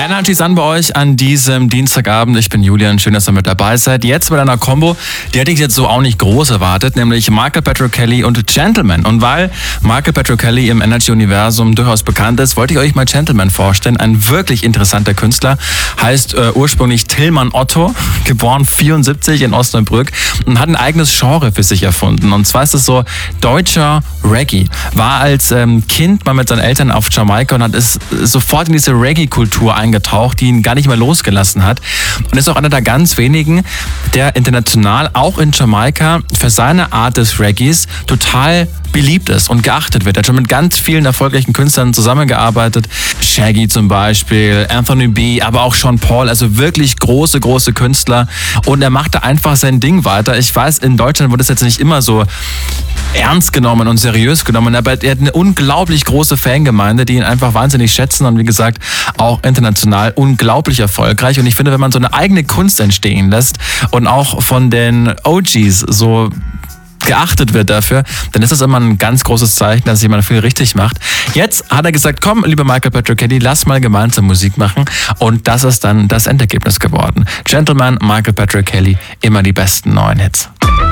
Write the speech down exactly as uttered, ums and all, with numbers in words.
Energy Sun bei euch an diesem Dienstagabend. Ich bin Julian, schön, dass ihr mit dabei seid. Jetzt mit einer Combo, die hätte ich jetzt so auch nicht groß erwartet, nämlich Michael Patrick Kelly und Gentleman. Und weil Michael Patrick Kelly im Energy-Universum durchaus bekannt ist, wollte ich euch mal Gentleman vorstellen. Ein wirklich interessanter Künstler, heißt äh, ursprünglich Tillmann Otto, geboren vierundsiebzig in Osnabrück und hat ein eigenes Genre für sich erfunden. Und zwar ist es so deutscher Reggae. War als ähm, Kind mal mit seinen Eltern auf Jamaika und hat ist sofort in diese Reggae-Kultur eingetaucht, die ihn gar nicht mehr losgelassen hat. Und ist auch einer der ganz wenigen, der international, auch in Jamaika, für seine Art des Reggaes total beliebt ist und geachtet wird. Er hat schon mit ganz vielen erfolgreichen Künstlern zusammengearbeitet. Shaggy zum Beispiel, Anthony B., aber auch Sean Paul, also wirklich große, große Künstler. Und er macht da einfach sein Ding weiter. Ich weiß, in Deutschland wird es jetzt nicht immer so ernst genommen und seriös genommen, aber er hat eine unglaublich große Fangemeinde, die ihn einfach wahnsinnig schätzen und wie gesagt auch international unglaublich erfolgreich. Und ich finde, wenn man so eine eigene Kunst entstehen lässt und auch von den O Gs so geachtet wird dafür, dann ist das immer ein ganz großes Zeichen, dass jemand viel richtig macht. Jetzt hat er gesagt, komm, lieber Michael Patrick Kelly, lass mal gemeinsam Musik machen und das ist dann das Endergebnis geworden. Gentleman, Michael Patrick Kelly, immer die besten neuen Hits.